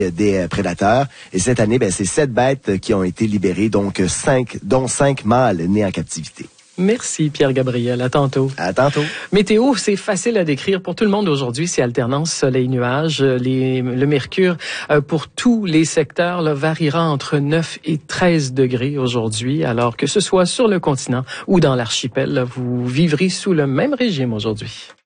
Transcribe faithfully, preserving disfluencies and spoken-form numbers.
des prédateurs. Et cette année, ben, c'est sept bêtes qui ont été libérées, donc cinq, dont cinq mâles nés en captivité. Merci Pierre-Gabriel. À tantôt. À tantôt. Météo, c'est facile à décrire pour tout le monde aujourd'hui. C'est alternance soleil-nuage. Les, le mercure euh, pour tous les secteurs là, variera entre neuf et treize degrés aujourd'hui, alors que ce soit sur le continent ou dans l'archipel, vous vivrez sous le même régime aujourd'hui.